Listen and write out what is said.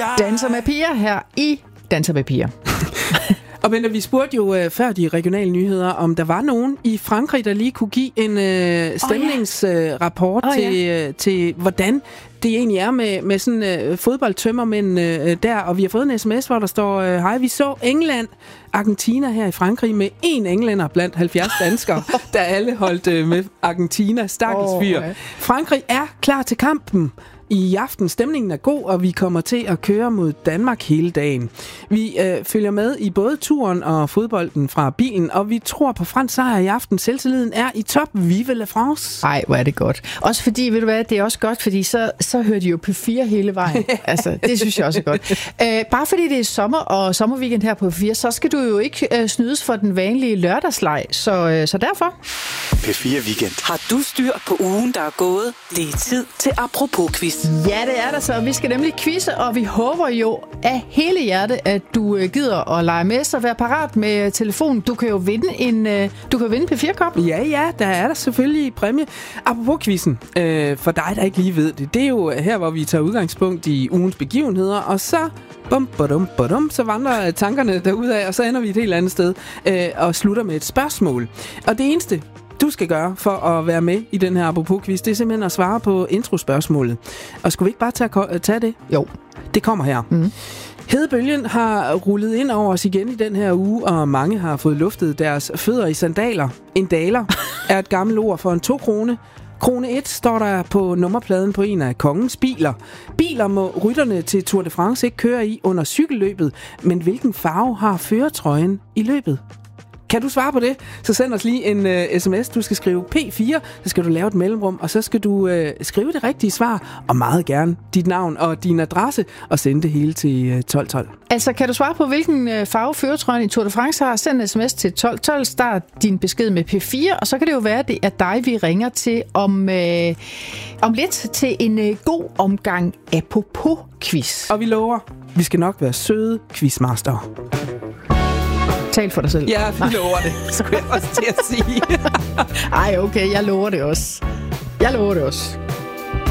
Danser med piger her i Danser med piger. Og men vi spurgte jo før de regionale nyheder, om der var nogen i Frankrig, der lige kunne give en stemningsrapport til, hvordan det egentlig er med sådan fodboldtømmermænd der. Og vi har fået en sms, hvor der står, hej, vi så England, Argentina her i Frankrig med 1 englænder blandt 70 danskere, der alle holdt med Argentina. Stakkels fyr. Frankrig er klar til kampen. I aften stemningen er god, og vi kommer til at køre mod Danmark hele dagen. Vi følger med i både turen og fodbolden fra bilen, og vi tror på fransk sejr i aften. Selvtilliden er i top. Vive la France! Ej, hvor er det godt. Også fordi, ved du hvad, det er også godt, fordi så hører de jo P4 hele vejen. Altså, det synes jeg også er godt. Bare fordi det er sommer og sommerweekend her på P4, så skal du jo ikke snydes for den vanlige lørdagsleg. Så derfor. P4 Weekend. Har du styr på ugen, der er gået? Det er tid til Apropos-quiz. Ja, det er der så. Vi skal nemlig quizze, og vi håber jo af hele hjertet, at du gider at lege med, så vær parat med telefonen. Du kan jo vinde vinde P4-kop. Ja, der er der selvfølgelig præmie. Apropos quizzen, for dig, der ikke lige ved det, det er jo her, hvor vi tager udgangspunkt i ugens begivenheder, og så så vandrer tankerne derudad, og så ender vi et helt andet sted og slutter med et spørgsmål. Og det eneste, du skal gøre for at være med i den her Apropos-quiz, det er simpelthen at svare på introspørgsmålet. Og skulle vi ikke bare tage det? Jo. Det kommer her. Hedebølgen har rullet ind over os igen i den her uge, og mange har fået luftet deres fødder i sandaler. En daler er et gammelt ord for en 2 krone. Krone 1 står der på nummerpladen på en af kongens biler. Biler må rytterne til Tour de France ikke køre i under cykelløbet, men hvilken farve har førertrøjen i løbet? Kan du svare på det, så send os lige en sms. Du skal skrive P4, så skal du lave et mellemrum, og så skal du skrive det rigtige svar, og meget gerne dit navn og din adresse, og sende det hele til 1212. Altså, kan du svare på, hvilken farve førertrøjen i Tour de France har? Send en sms til 1212, start din besked med P4, og så kan det jo være, at det er dig, vi ringer til om lidt til en god omgang Apropos-quiz. Og vi lover, vi skal nok være søde quizmaster. Tal for dig selv. Ja, vi lover det, skulle jeg også til at sige. Ej, okay, jeg lover det også.